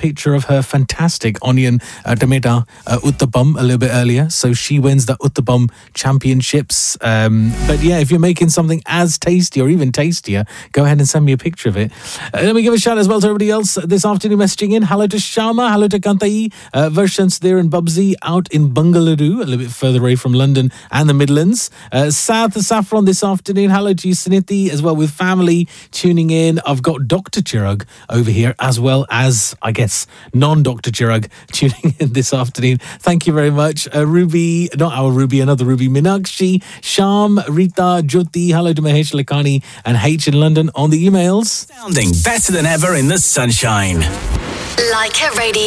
picture of her fantastic onion tomato uttapam a little bit earlier. So she wins the uttapam championships. But yeah, if you're making something as tasty or even tastier, go ahead and send me a picture of it. Let me give a shout as well to everybody else this afternoon messaging in. Hello to Shama, hello to Kantai, Varshan, Sudhir and Bubsy out in Bengaluru, a little bit further away from London and the Midlands. South Saffron this afternoon. Hello to you, Suniti, as well with family tuning in. I've got Dr. Chirag over here, as well as, I guess, non-Dr. Chirag tuning in this afternoon. Thank you very much. Ruby, not our Ruby, another Ruby, Minakshi, Sham, Rita, Jyoti, hello to Mahesh Lakani and H in London on the emails. Sounding better than ever in the sunshine. Like a radio.